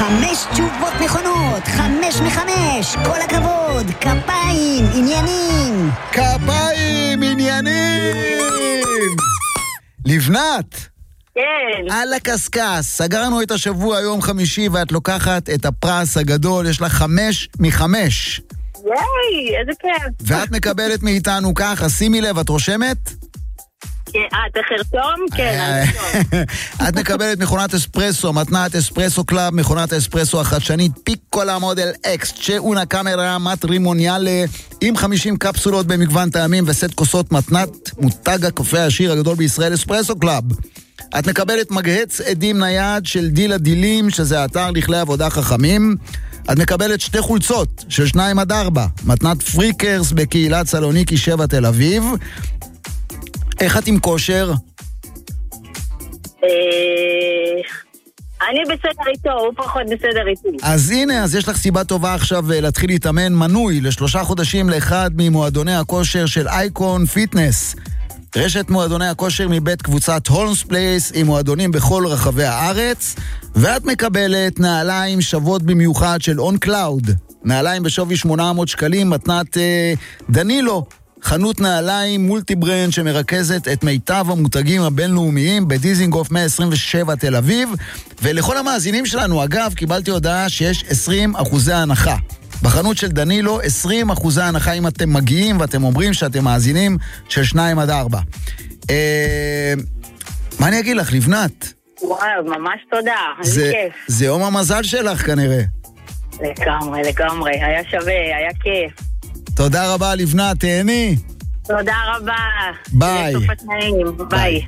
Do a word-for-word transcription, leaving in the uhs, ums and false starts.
חמש תשובות נכונות, חמש מחמש, כל הכבוד, כפיים, עניינים. כפיים, עניינים! לבנת! כן. על הקסקס, סגרנו את השבוע יום חמישי ואת לוקחת את הפרס הגדול, יש לך חמש מחמש. יאי, איזה כיף. ואת מקבלת מאיתנו ככה, שימי לב, את רושמת? כן, אה, צריך לרשום? כן, אני רשום. את מקבלת מכונת אספרסו, מתנת אספרסו קלאב, מכונת האספרסו החדשנית פיקולה מודל אקס, צ'אונה קאמרה מטרימוניאלה, עם חמישים קפסולות במגוון טעמים וסט כוסות מתנת מותג הקפה העשיר הגדול בישראל, אספרסו קלאב. את מקבלת מגהץ עדים נייד של דילה דילים, שזה אתר לכלי עבודה חכמים. את מקבלת שתי חולצות של שניים עד ארבע, מתנת פריקרס בקהילת סלוניקי שבע תל אביב. איך את עם כושר? אני בסדר איתו, הוא פחות בסדר איתי. אז הנה, אז יש לך סיבה טובה עכשיו להתחיל להתאמן, מנוי לשלושה חודשים לאחד ממועדוני הכושר של אייקון פיטנס. רשת מועדוני הכושר מבית קבוצת הולמס פלייס עם מועדונים בכל רחבי הארץ, ואת מקבלת נעליים שוות במיוחד של און קלאוד. נעליים בשווי שמונה מאות שקלים, מתנת אה, דנילו. חנות נעליים מולטי ברנד שמרכזת את מיטב המותגים הבינלאומיים בדיזינגוף מאה עשרים ושבע תל אביב. ולכל המאזינים שלנו, אגב, קיבלתי הודעה שיש עשרים אחוזי הנחה. בחנות של דנילו, עשרים אחוזי הנחה אם אתם מגיעים ואתם אומרים שאתם מאזינים של שניים עד ארבע. אה, מה אני אגיד לך, לבנת? וואו, ממש תודה, זה, זה כיף. זה יום המזל שלך כנראה. לגמרי, לגמרי, היה שווה, היה כיף. תודה רבה, לבנת, תהני. תודה רבה. ביי. לסוף התנאים, ביי.